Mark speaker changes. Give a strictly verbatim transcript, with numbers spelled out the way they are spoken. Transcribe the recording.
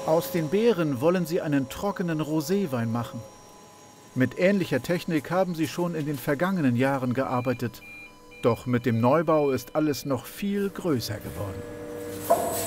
Speaker 1: Aus den Beeren wollen sie einen trockenen Roséwein machen. Mit ähnlicher Technik haben sie schon in den vergangenen Jahren gearbeitet. Doch mit dem Neubau ist alles noch viel größer geworden.